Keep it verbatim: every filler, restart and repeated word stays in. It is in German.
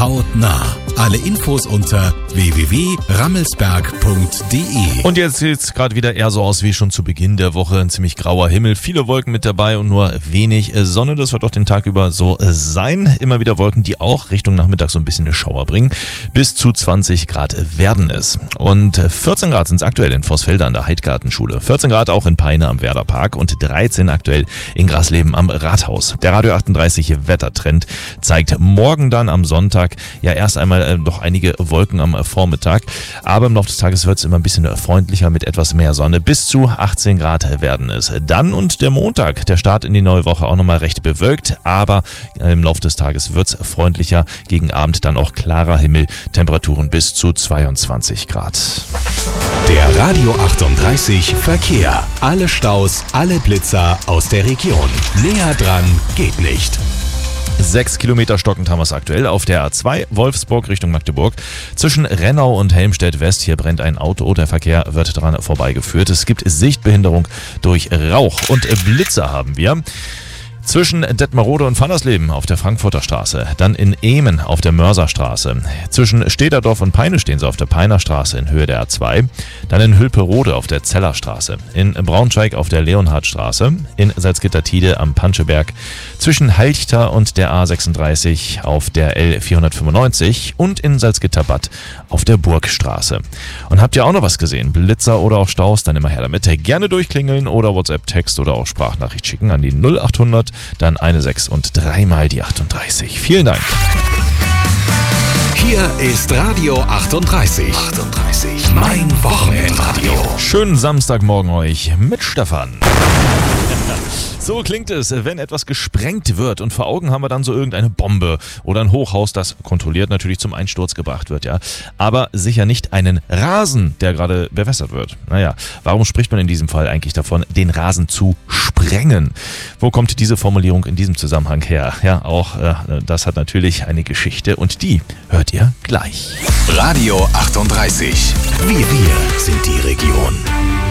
hautnah. Alle Infos unter w w w punkt rammelsberg punkt d e. Und jetzt sieht es gerade wieder eher so aus wie schon zu Beginn der Woche. Ein ziemlich grauer Himmel, viele Wolken mit dabei und nur wenig Sonne. Das wird auch den Tag über so sein. Immer wieder Wolken, die auch Richtung Nachmittag so ein bisschen eine Schauer bringen. Bis zu zwanzig Grad werden es. Und vierzehn Grad sind es aktuell in Vorsfelder an der Heidgartenschule. vierzehn Grad auch in Peine am Werderpark und dreizehn aktuell in Grasleben am Rathaus. Der Radio achtunddreißig Wettertrend zeigt morgen dann am Sonntag ja erst einmal äh, doch einige Wolken am Vormittag. Aber im Laufe des Tages wird es immer ein bisschen freundlicher mit etwas mehr Sonne. Bis zu achtzehn Grad werden es. Dann und der Montag, der Start in die neue Woche, auch nochmal recht bewölkt. Aber im Laufe des Tages wird es freundlicher. Gegen Abend dann auch klarer Himmel. Temperaturen bis zu zweiundzwanzig Grad. Der Radio achtunddreißig Verkehr. Alle Staus, alle Blitzer aus der Region. Näher dran geht nicht. Sechs Kilometer stockend haben wir es aktuell auf der A zwei Wolfsburg Richtung Magdeburg. Zwischen Rennau und Helmstedt West, hier brennt ein Auto, der Verkehr wird daran vorbeigeführt. Es gibt Sichtbehinderung durch Rauch und Blitzer haben wir. Zwischen Detmerode und Vandersleben auf der Frankfurter Straße, dann in Ehmen auf der Mörserstraße. Zwischen Stederdorf und Peine stehen sie auf der Peiner Straße in Höhe der A zwei. Dann in Hülperode auf der Zellerstraße. In Braunschweig auf der Leonhardstraße. In Salzgitter-Tide am Panscheberg. Zwischen Halchter und der A sechsunddreißig auf der L vierhundertfünfundneunzig. Und in Salzgitter-Bad auf der Burgstraße. Und habt ihr auch noch was gesehen? Blitzer oder auch Staus? Dann immer her damit. Gerne durchklingeln oder WhatsApp-Text oder auch Sprachnachricht schicken an die null achthundert. Dann eine sechs und dreimal die achtunddreißig. Vielen Dank. Hier ist Radio achtunddreißig. achtunddreißig. Mein Wochenendradio. Schönen Samstagmorgen euch mit Stefan. So klingt es, wenn etwas gesprengt wird und vor Augen haben wir dann so irgendeine Bombe oder ein Hochhaus, das kontrolliert natürlich zum Einsturz gebracht wird, ja. Aber sicher nicht einen Rasen, der gerade bewässert wird. Naja, warum spricht man in diesem Fall eigentlich davon, den Rasen zu sprengen? Wo kommt diese Formulierung in diesem Zusammenhang her? Ja, auch äh, das hat natürlich eine Geschichte und die hört ihr gleich. Radio achtunddreißig. Wir, wir sind die Region.